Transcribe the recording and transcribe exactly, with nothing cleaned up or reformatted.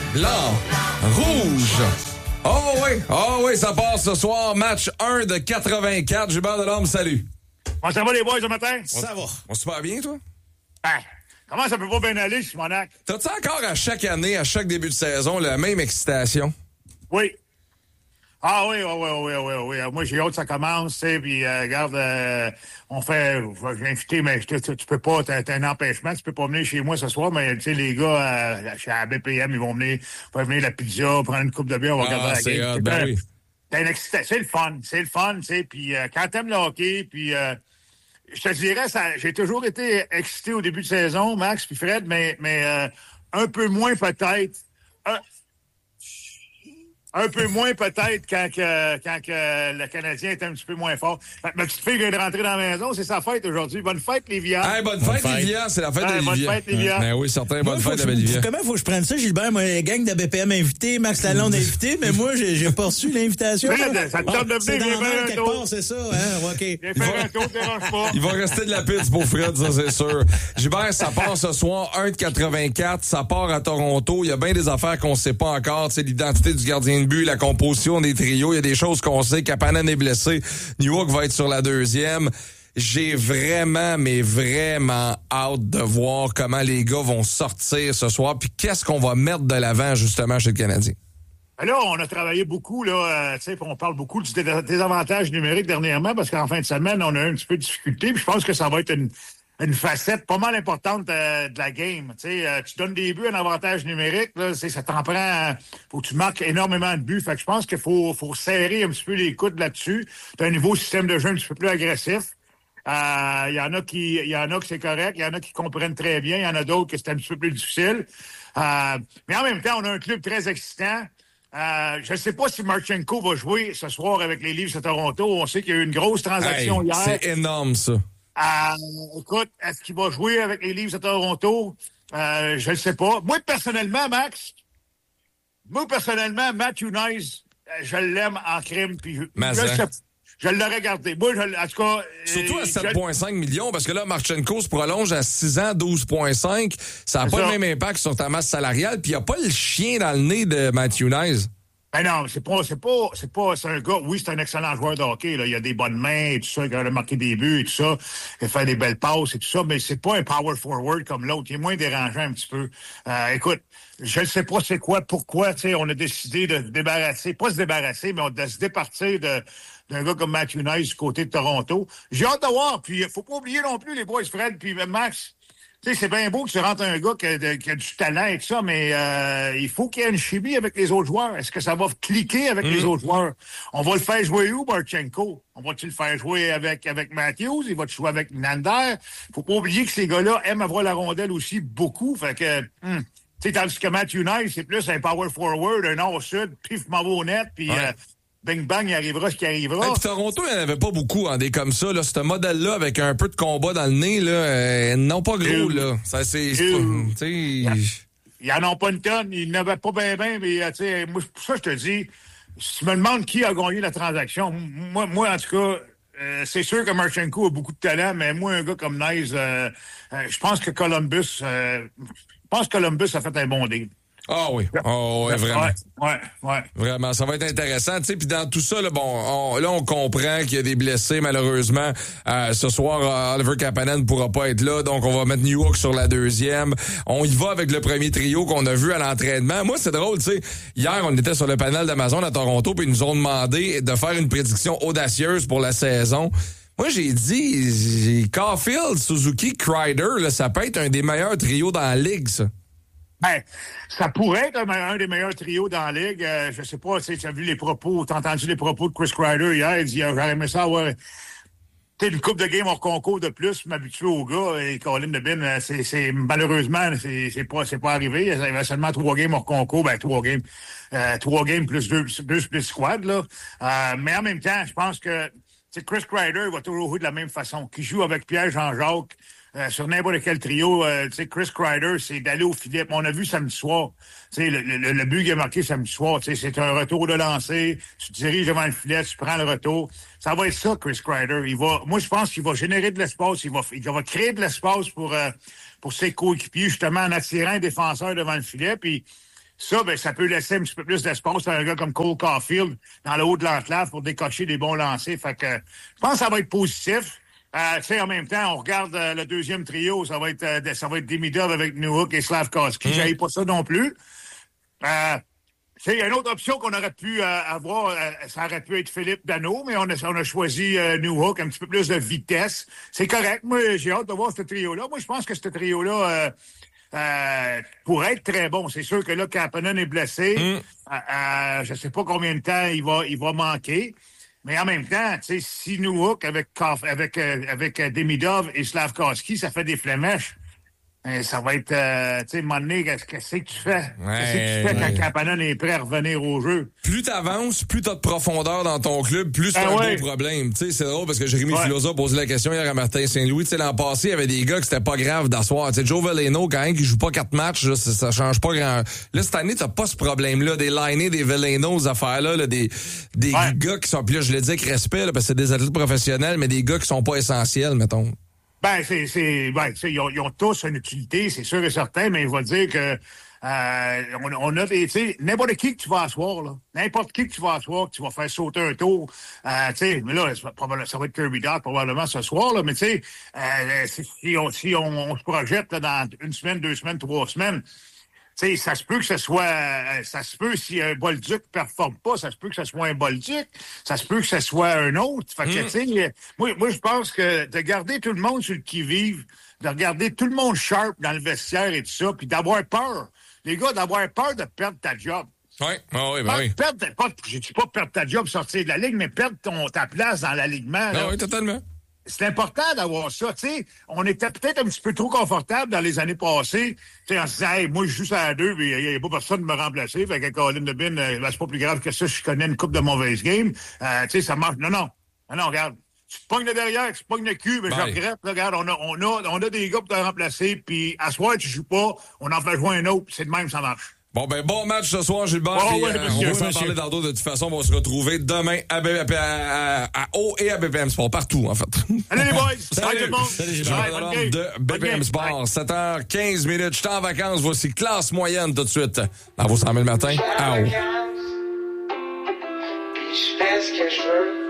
blanc, rouge. Oh oui, oh oui, ça passe ce soir. Match un de quatre-vingt-quatre. Gilbert Delorme, salut. Comment ça va les boys ce matin? Ça va. On se passe bien, toi? Ben, comment ça peut pas bien aller, Simonac? T'as-tu encore à chaque année, à chaque début de saison, la même excitation? Oui. Ah oui, oui, oui, oui, oui, oui. Moi, j'ai hâte que ça commence, tu sais, puis euh, regarde, euh, on fait, je vais inviter, mais tu, tu peux pas, t'as, t'as un empêchement, tu peux pas venir chez moi ce soir, mais tu sais, les gars, euh, chez la B P M, ils vont venir, faire venir la pizza, prendre une coupe de bière, on va Ah, regarder la c'est game. hot, ben oui. T'as une excitation, c'est le fun, c'est le fun, tu sais, puis euh, quand t'aimes le hockey, puis euh, je te dirais, ça, j'ai toujours été excité au début de saison, Max puis Fred, mais, mais euh, un peu moins peut-être. Un, un peu moins peut-être quand, que, quand que le Canadien est un petit peu moins fort. Ma petite fille vient de rentrer dans la maison, c'est sa fête aujourd'hui. Bonne fête, Livia. Hey, bonne fête, bonne Livia. C'est la fête ouais, de Livia. Bonne fête, Livia. Ben oui, certain. Bonne moi, fête de Livia. Comment faut que je prenne ça, Gilbert? Moi, la gang de B P M invité, Max Lalonde invité, mais moi, j'ai, j'ai pas reçu l'invitation. Fred, ça te tente de C'est venir, dans viens un faire un quelque tour. part, c'est ça, hein? OK. Viens faire un tour, te dérange pas. Il va rester de la pizza pour Fred, ça, c'est sûr. Gilbert, ça part ce soir, un de quatre-vingt-quatre. Ça part à Toronto. Il y a bien des affaires qu'on sait pas encore. Tu sais, l'identité du gardien de but, la composition des trios. Il y a des choses qu'on sait. Kapanen est blessé. New York va être sur la deuxième. J'ai vraiment, mais vraiment hâte de voir comment les gars vont sortir ce soir. Puis qu'est-ce qu'on va mettre de l'avant, justement, chez le Canadien. Là, on a travaillé beaucoup, là, euh, tu sais, on parle beaucoup du désavantage numérique dernièrement, parce qu'en fin de semaine, on a eu un petit peu de difficulté, puis je pense que ça va être une, une facette pas mal importante euh, de la game. Tu sais, euh, tu donnes des buts, un avantage numérique, là, ça t'en prend, euh, faut que tu marques énormément de buts. Fait que je pense qu'il faut, faut serrer un petit peu les coudes là-dessus. T'as un nouveau système de jeu un petit peu plus agressif. Il euh, y en a qui, il y en a que c'est correct, il y en a qui comprennent très bien, il y en a d'autres que c'est un petit peu plus difficile. Euh, mais en même temps, on a un club très excitant. Euh, je ne sais pas si Marchenko va jouer ce soir avec les Leafs de Toronto. On sait qu'il y a eu une grosse transaction hey, hier. C'est énorme, ça. Euh, écoute, est-ce qu'il va jouer avec les Leafs de Toronto? Euh, je ne sais pas. Moi, personnellement, Max, moi, personnellement, Matthew Nice, je l'aime en crime. Puis je, je, je l'aurais gardé. Moi, je, en tout cas... Surtout à sept virgule cinq je... millions, parce que là, Marchenko se prolonge à six ans, douze virgule cinq. Ça n'a pas ça. le même impact sur ta masse salariale, puis il n'y a pas le chien dans le nez de Matthew Nice. Ben non, c'est pas, c'est pas, c'est pas, c'est un gars, oui, c'est un excellent joueur de hockey, là. Il a des bonnes mains et tout ça, il a marqué des buts et tout ça, il fait des belles passes et tout ça, mais c'est pas un power forward comme l'autre. Il est moins dérangeant un petit peu. Euh, écoute, je ne sais pas c'est quoi, pourquoi, tu sais, on a décidé de se débarrasser, pas se débarrasser, mais on de se départir de, d'un gars comme Matthew Nice du côté de Toronto. J'ai hâte de voir, puis faut pas oublier non plus les boys Fred puis Max. Tu sais, c'est bien beau que tu rentres un gars qui a, de, qui a du talent et tout ça, mais euh, il faut qu'il y ait une chimie avec les autres joueurs. Est-ce que ça va cliquer avec mmh. les autres joueurs? On va le faire jouer où, Marchenko? On va-tu le faire jouer avec, avec Matthews? Il va-tu jouer avec Nander? Faut pas oublier que ces gars-là aiment avoir la rondelle aussi beaucoup. Fait que, hum, tu sais, tandis que Matthew Nice, c'est plus un power forward, un nord-sud, pif, m'en va au net, puis... Ouais. Euh, bing bang, il arrivera ce qui arrivera. Hey, Toronto, il n'y en avait pas beaucoup, hein, des comme ça. Là. Ce modèle-là, avec un peu de combat dans le nez, là, euh, non pas gros. Là. Ça, c'est, c'est pas, ils n'en ont pas une tonne. Ils n'avaient pas bien, bien, mais moi, pour ça, je te dis, si tu me demandes qui a gagné la transaction, moi, moi en tout cas, euh, c'est sûr que Marchenko a beaucoup de talent, mais moi, un gars comme Nice, euh, euh, je pense que Columbus, euh, je pense que Columbus a fait un bon deal. Ah oui, oh, ouais, vraiment. Ouais, ouais, ouais. Vraiment, ça va être intéressant. Tu sais, puis dans tout ça, là, bon, on, là, on comprend qu'il y a des blessés, malheureusement. Euh, ce soir, Oliver Kapanen ne pourra pas être là, donc on va mettre New York sur la deuxième. On y va avec le premier trio qu'on a vu à l'entraînement. Moi, c'est drôle, tu sais. Hier, on était sur le panel d'Amazon à Toronto, puis ils nous ont demandé de faire une prédiction audacieuse pour la saison. Moi, j'ai dit, j'ai Caulfield, Suzuki, Kreider, là, ça peut être un des meilleurs trios dans la ligue, ça. Ben, ça pourrait être un, un des meilleurs trios dans la Ligue. Euh, je sais pas, tu as vu les propos, t'as entendu les propos de Chris Kreider hier, il dit, j'aurais aimé ça avoir une coupe de game hors concours de plus, m'habituer au gars, et Colin DeBin, c'est, c'est, malheureusement, c'est, c'est pas, c'est pas arrivé. Il y avait seulement trois games hors concours, ben, trois games, euh, trois games plus deux, deux plus squad, là. Euh, mais en même temps, je pense que, tu sais, Chris Kreider va toujours jouer de la même façon, qui joue avec Pierre Jean-Jacques. Euh, sur n'importe quel trio, euh, tu sais, Chris Kreider, c'est d'aller au filet. On a vu samedi soir, tu sais, le, le, le but qu'il a marqué samedi soir, tu sais, c'est un retour de lancer, tu te diriges devant le filet, tu prends le retour. Ça va être ça, Chris Kreider. Il va, moi, je pense qu'il va générer de l'espace, il va, il va créer de l'espace pour, euh, pour ses coéquipiers, justement, en attirant un défenseur devant le filet, puis Ça, ben, ça peut laisser un petit peu plus d'espace à un gars comme Cole Caulfield dans le haut de l'enclave pour décocher des bons lancers. Fait que je pense que ça va être positif. Euh, tu sais, en même temps, on regarde euh, le deuxième trio, ça va être euh, ça va être Demidov avec Newhook et Slavkovsky. Mm. J'avais pas ça non plus. Euh, il y a une autre option qu'on aurait pu euh, avoir, euh, ça aurait pu être Philippe Danault, mais on a, on a choisi euh, Newhook, un petit peu plus de vitesse. C'est correct. Moi, j'ai hâte de voir ce trio-là. Moi, je pense que ce trio-là euh, euh, pourrait être très bon. C'est sûr que là, Kapanen est blessé. Mm. Euh, euh, je sais pas combien de temps il va, il va manquer. Mais en même temps, tu sais, si Newhook avec avec euh, avec Demidov et Slavkovsky, ça fait des flémèches. Et ça va être, euh, tu sais, à un moment donné, qu'est-ce que c'est que tu fais? Ouais, qu'est-ce que tu fais ouais. quand Kapanen est prêt à revenir au jeu? Plus t'avances, plus t'as de profondeur dans ton club, plus c'est ben un ouais. gros problème. Tu sais, c'est drôle parce que Jérémy ouais. Filosa a posé la question hier à Martin Saint-Louis. Tu sais, l'an passé, il y avait des gars que c'était pas grave d'asseoir. Tu sais, Joe Veleno, quand même, qui joue pas quatre matchs, là, ça, ça change pas grand. Là, cette année, t'as pas ce problème-là. Des linés, des Veleno, ces affaires-là, là, des, des ouais. gars qui sont, puis là, je le dis avec respect, là, parce que c'est des athlètes professionnels, mais des gars qui sont pas essentiels, mettons. Ben, c'est, c'est, ben, tu sais, ils ont, ils ont tous une utilité, c'est sûr et certain, mais il va dire que, euh, on, on a des, tu sais, n'importe qui que tu vas asseoir, là, n'importe qui que tu vas asseoir, que tu vas faire sauter un tour, euh, tu sais, mais là, ça va être Kirby Dach probablement ce soir, là, mais tu sais, euh, si on, si on, on se projette, là, dans une semaine, deux semaines, trois semaines, tu sais, ça se peut que ce soit, ça se peut si un Bolduc performe pas, ça se peut que ce soit un Bolduc, ça se peut que ce soit un autre. Fait que, mmh. tu sais, moi, moi, je pense que de garder tout le monde sur le qui-vive, de regarder tout le monde sharp dans le vestiaire et tout ça, puis d'avoir peur, les gars, d'avoir peur de perdre ta job. Oui, oh oui, ben oui. Perdre, pas, je dis pas perdre ta job, sortir de la ligue, mais perdre ton, ta place dans l'alignement. Ah oui, totalement. C'est important d'avoir ça, tu sais. On était peut-être un petit peu trop confortable dans les années passées. Tu sais, on se disait, hey, moi, je joue à deux, puis il n'y a pas personne de me remplacer. Fait que Colin Dubin, euh, ben, c'est pas plus grave que ça, je connais une coupe de mauvaises games. Euh, tu sais, ça marche. Non, non. Non, non, regarde. Tu te pognes le derrière, tu te pognes le cul, mais je regrette. Là, regarde, on a, on a, on a des gars pour te remplacer, puis à soir, tu joues pas, on en fait jouer un autre, puis c'est de même, ça marche. Bon, ben, bon match ce soir, Gilbert. Oh, et, ouais, euh, on va s'en parler dans d'autres. De toute façon, on va se retrouver demain à, B- à, à, à O et à B P M Sport, partout, en fait. Allez, les boys! Salut, tout le monde! Salut, Gilbert de B P M Sport. sept heures quinze minutes. Je suis en vacances. Voici classe moyenne tout de suite. Dans vos cent mille matin. Ah, oh. Je fais ce que je veux.